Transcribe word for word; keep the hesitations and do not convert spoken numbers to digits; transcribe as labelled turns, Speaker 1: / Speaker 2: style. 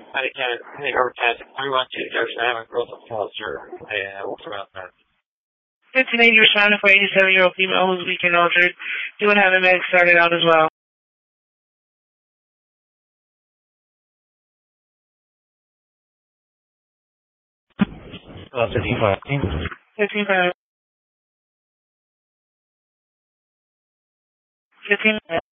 Speaker 1: I can't, I think over ten, I want to, Jefferson, I have a growth of cancer. I, uh, what's about that?
Speaker 2: fifteen eighty responding for eighty-seven-year-old female who's weak and altered. Do want to have a medic started out as well.
Speaker 1: Uh, fifteen five.
Speaker 2: fifteen five. fifteen